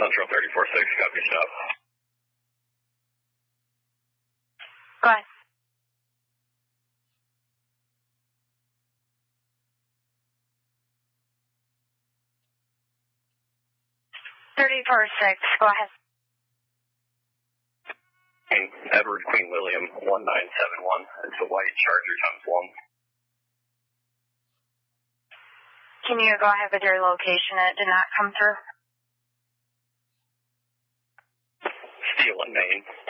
Central 34-6, copy stop. Go ahead. Go ahead. Edward Queen William 1971. It's a white Charger times 1. Can you go ahead with your location? It did not come through. Steel in Maine.